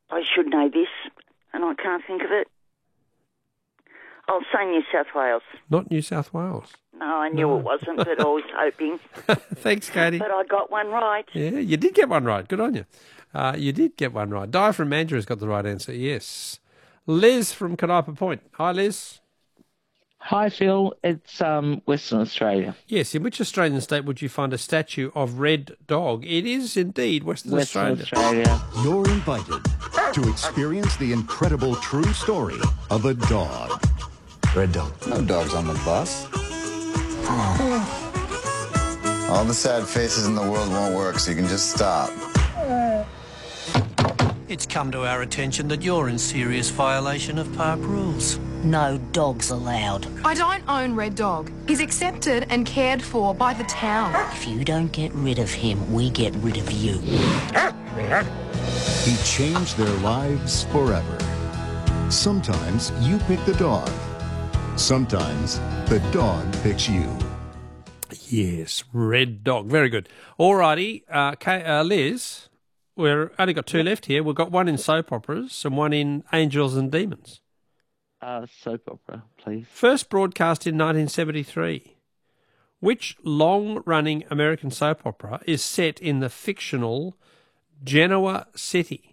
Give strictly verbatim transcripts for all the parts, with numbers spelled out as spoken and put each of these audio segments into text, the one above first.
I should know this, and I can't think of it. I'll say New South Wales. Not New South Wales. No, I knew No. it wasn't, but I was hoping. Thanks, Katie. But I got one right. Yeah, you did get one right. Good on you. Uh, you did get one right. Di from Mandurah's got the right answer, yes. Liz from Canopa Point. Hi, Liz. Hi, Phil. It's um, Western Australia. Yes, in which Australian state would you find a statue of Red Dog? It is indeed Western, Western Australia. Australia. You're invited to experience the incredible true story of a dog. Red Dog. No dogs on the bus. Oh. All the sad faces in the world won't work, so you can just stop. It's come to our attention that you're in serious violation of park rules. No dogs allowed. I don't own Red Dog. He's accepted and cared for by the town. If you don't get rid of him, we get rid of you. He changed their lives forever. Sometimes you pick the dog. Sometimes the dog picks you. Yes, Red Dog. Very good. All righty, uh, Kay, uh, Liz, we've only got two left here. We've got one in soap operas and one in Angels and Demons. Uh, soap opera, please. First broadcast in nineteen seventy-three. Which long-running American soap opera is set in the fictional Genoa City?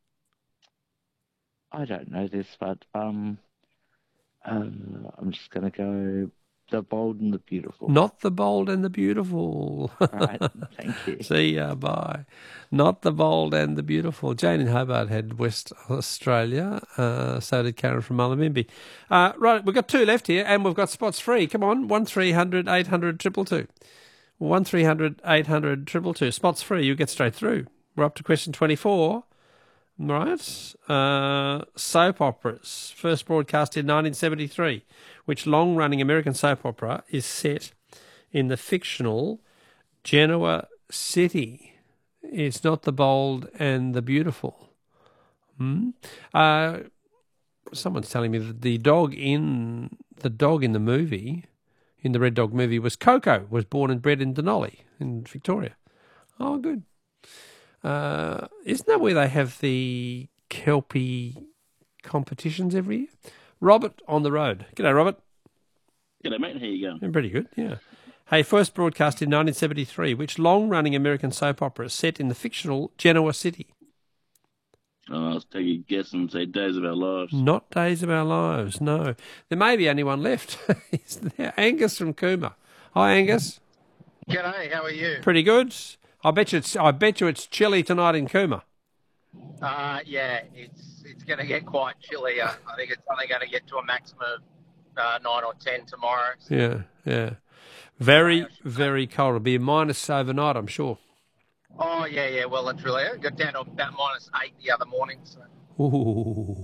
I don't know this, but um, uh, I'm just going to go The Bold and the Beautiful. Not The Bold and the Beautiful. All right, thank you. See ya, bye. Not The Bold and the Beautiful. Jane in Hobart had West Australia. Uh, so did Karen from Mullumbimby. Uh, right, we've got two left here, and we've got spots free. Come on, one three hundred eight hundred two two two. one three hundred eight hundred two two two. Spots free, you get straight through. We're up to question twenty-four. Right. Uh, soap operas. First broadcast in nineteen seventy-three. Which long-running American soap opera is set in the fictional Genoa City? It's not The Bold and the Beautiful. Hmm? Uh, someone's telling me that the dog in the dog in the movie, in the Red Dog movie, was Coco. Was born and bred in Denali in Victoria. Oh, good. Uh, isn't that where they have the Kelpie competitions every year? Robert on the road. G'day, Robert. G'day, mate. How you going? Yeah, pretty good, yeah. Hey, first broadcast in nineteen seventy-three. Which long-running American soap opera is set in the fictional Genoa City? Oh, I'll take a guess and say Days of Our Lives. Not Days of Our Lives, no. There may be only one left. Is there? Angus from Cooma. Hi, Angus. G'day, how are you? Pretty good. I bet you it's, I bet you it's chilly tonight in Cooma. Uh, yeah, it's it's going to get quite chilly. Uh, I think it's only going to get to a maximum of uh, nine or ten tomorrow. So. Yeah, yeah. Very, very cold. It'll be a minus overnight, I'm sure. Oh, yeah, yeah, well and truly. I got down to about minus eight the other morning. So. Ooh.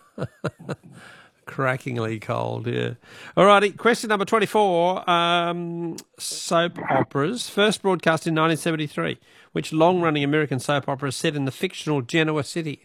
Crackingly cold, yeah. All righty, question number twenty-four. Um, soap operas. First broadcast in nineteen seventy-three. Which long-running American soap opera is set in the fictional Genoa City?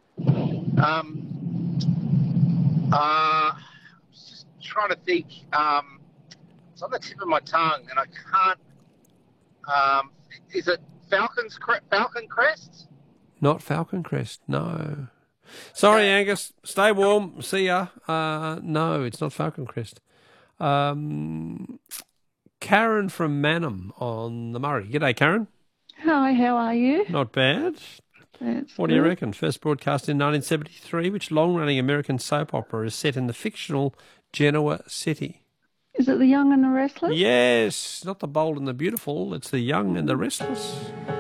Um, uh, I'm just trying to think. Um, it's on the tip of my tongue, and I can't. Um, is it Falcon's Cre- Falcon Crest? Not Falcon Crest, no. Sorry, Angus. Stay warm. See ya. Uh, no, it's not Falcon Crest. Um, Karen from Manham on the Murray. G'day, Karen. Hi, how are you? Not bad. That's what good. do you reckon? First broadcast in nineteen seventy-three. Which long-running American soap opera is set in the fictional Genoa City? Is it The Young and the Restless? Yes. Not The Bold and the Beautiful. It's The Young and the Restless.